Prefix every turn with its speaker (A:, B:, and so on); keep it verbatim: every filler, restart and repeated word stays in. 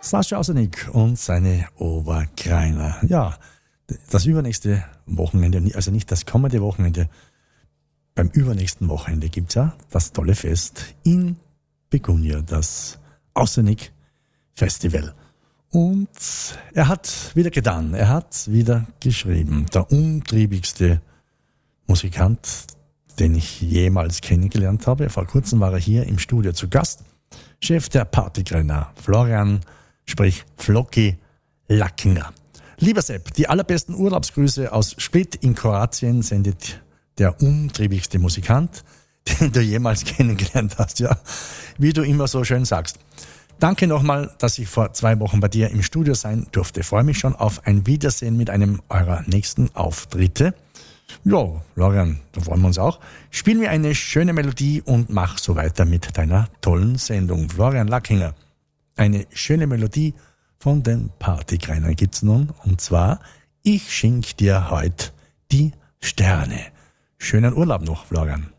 A: Sascha Ausernick und seine Oberkreiner. Ja, das übernächste Wochenende, also nicht das kommende Wochenende, beim übernächsten Wochenende gibt's ja das tolle Fest in Begunia, das Ausernick Festival. Und er hat wieder getan, er hat wieder geschrieben. Der umtriebigste Musikant, den ich jemals kennengelernt habe. Vor kurzem war er hier im Studio zu Gast. Chef der Partykrenner, Florian, sprich Flocki Lackinger. Lieber Sepp, die allerbesten Urlaubsgrüße aus Split in Kroatien sendet der umtriebigste Musikant, den du jemals kennengelernt hast, ja, wie du immer so schön sagst. Danke nochmal, dass ich vor zwei Wochen bei dir im Studio sein durfte. Freue mich schon auf ein Wiedersehen mit einem eurer nächsten Auftritte. Ja, Florian, da freuen wir uns auch. Spiel mir eine schöne Melodie und mach so weiter mit deiner tollen Sendung. Florian Lackinger, eine schöne Melodie von den Partykreinern gibt's nun. Und zwar, ich schenk dir heut die Sterne. Schönen Urlaub noch, Florian.